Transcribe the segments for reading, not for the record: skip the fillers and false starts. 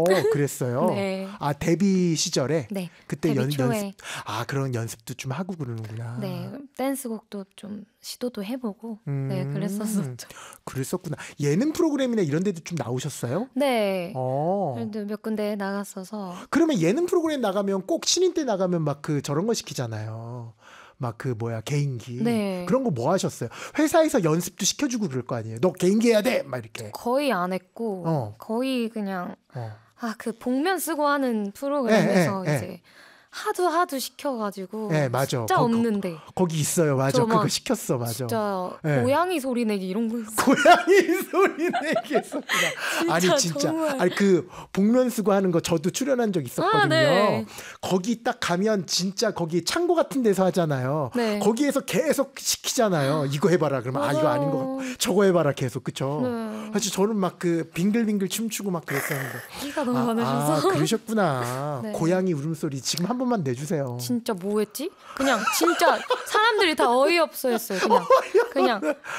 그랬어요. 네. 아, 데뷔 시절에 네. 그때 데뷔 연습. 초에. 아, 그런 연습도 좀 하고 그러는구나. 네. 댄스곡도 좀 시도도 해보고 네, 그랬었었죠. 그랬었구나. 예능 프로그램이나 이런 데도 좀 나오셨어요? 네. 그래도 몇 군데 나갔어서. 그러면 예능 프로그램 나가면 꼭 신인 때 나가면 막 그 저런 거 시키잖아요. 막 그 뭐야, 개인기. 네. 그런 거 뭐 하셨어요? 회사에서 연습도 시켜주고 그럴 거 아니에요. 너 개인기 해야 돼! 막 이렇게. 거의 안 했고 거의 그냥 그 복면 쓰고 하는 프로그램에서 이제 하도 시켜가지고 네, 맞아. 진짜 없는데 거기 있어요. 맞아. 그거 시켰어. 맞아. 진짜 고양이 소리 내기 이런 거 고양이 소리 내기 했었구나. 아니 진짜 정말. 아니 그 복면 쓰고 하는 거 저도 출연한 적 있었거든요. 네. 거기 딱 가면 진짜 거기 창고 같은 데서 하잖아요. 네. 거기에서 계속 시키잖아요. 이거 해봐라. 그러면 이거 아닌 거 저거 해봐라 계속. 그쵸? 네. 사실 저는 막 그 빙글빙글 춤추고 막 그랬었는데. 끼가 너무 많으셔서. 그러셨구나. 네. 고양이 울음소리 지금 한 번만 내주세요. 진짜 뭐 했지? 그냥 진짜 사람들이 다 어이없어 했어요. 그냥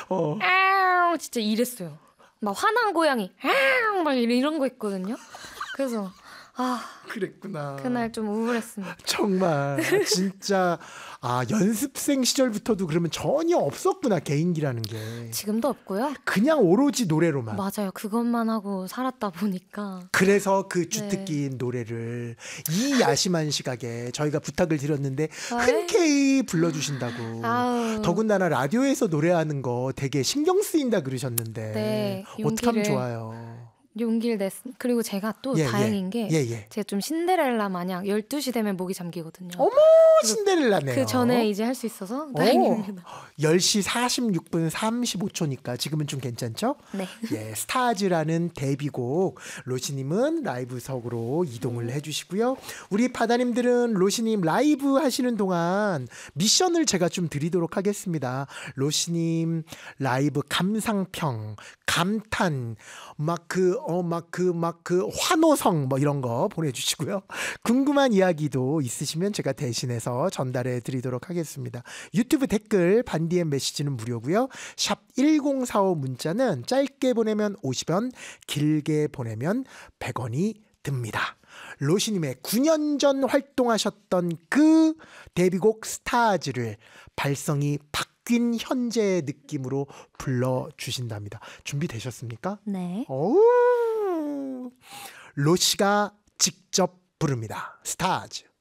진짜 이랬어요. 막 화난 고양이 막 이런 거 있거든요. 그래서 그랬구나. 그날 좀 우울했습니다. 정말 진짜 연습생 시절부터도 그러면 전혀 없었구나, 개인기라는 게. 지금도 없고요. 그냥 오로지 노래로만. 맞아요. 그것만 하고 살았다 보니까. 그래서 그 주특기인 노래를 이 야심한 시각에 저희가 부탁을 드렸는데 흔쾌히 불러주신다고. 더군다나 라디오에서 노래하는 거 되게 신경 쓰인다 그러셨는데 네, 어떻게 하면 좋아요? 용기를 그리고 제가 또 다행인 게 제가 좀 신데렐라 마냥 12시 되면 목이 잠기거든요. 어머, 신데렐라네요. 그 전에 이제 할 수 있어서 다행입니다. 10시 46분 35초니까 지금은 좀 괜찮죠? 네. 스타즈라는 데뷔곡 로시님은 라이브석으로 이동을 해주시고요. 우리 바다님들은 로시님 라이브 하시는 동안 미션을 제가 좀 드리도록 하겠습니다. 로시님 라이브 감상평, 감탄, 환호성 뭐 이런 거 보내주시고요. 궁금한 이야기도 있으시면 제가 대신해서 전달해 드리도록 하겠습니다. 유튜브 댓글 반디의 메시지는 무료고요. 샵 1045 문자는 짧게 보내면 50원, 길게 보내면 100원이 듭니다. 로시님의 9년 전 활동하셨던 그 데뷔곡 스타즈를 발성이 바뀐 현재의 느낌으로 불러주신답니다. 준비되셨습니까? 네. 로시가 직접 부릅니다. 스타즈.